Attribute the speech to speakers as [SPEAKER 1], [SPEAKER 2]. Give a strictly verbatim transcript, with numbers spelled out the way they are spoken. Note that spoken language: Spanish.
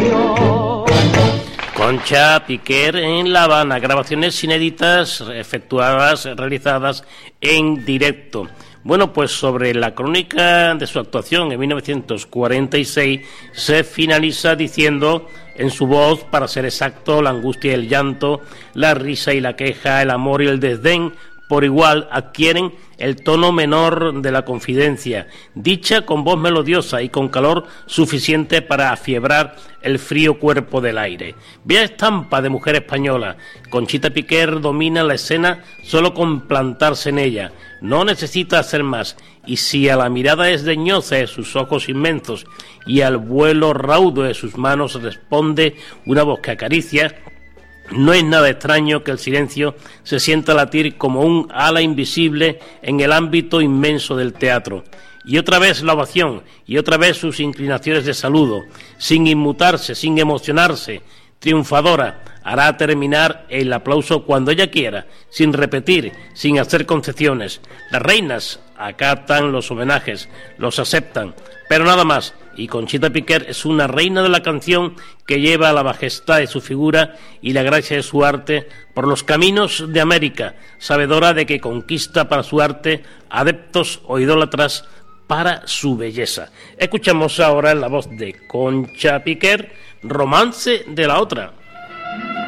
[SPEAKER 1] Dios.
[SPEAKER 2] Concha Piquer en La Habana, grabaciones inéditas efectuadas, realizadas en directo. Bueno, pues sobre la crónica de su actuación en mil novecientos cuarenta y seis se finaliza diciendo en su voz, para ser exacto, la angustia y el llanto, la risa y la queja, el amor y el desdén, por igual adquieren el tono menor de la confidencia, dicha con voz melodiosa y con calor suficiente para afiebrar el frío cuerpo del aire. Vea estampa de mujer española. Conchita Piquer domina la escena solo con plantarse en ella. No necesita hacer más, y si a la mirada desdeñosa de sus ojos inmensos y al vuelo raudo de sus manos responde una voz que acaricia, no es nada extraño que el silencio se sienta latir como un ala invisible en el ámbito inmenso del teatro. Y otra vez la ovación, y otra vez sus inclinaciones de saludo, sin inmutarse, sin emocionarse, triunfadora, hará terminar el aplauso cuando ella quiera, sin repetir, sin hacer concesiones. Las reinas acatan los homenajes, los aceptan, pero nada más. Y Conchita Piquer es una reina de la canción que lleva la majestad de su figura y la gracia de su arte por los caminos de América, sabedora de que conquista para su arte adeptos o idólatras para su belleza. Escuchamos ahora en la voz de Concha Piquer, Romance de la Otra.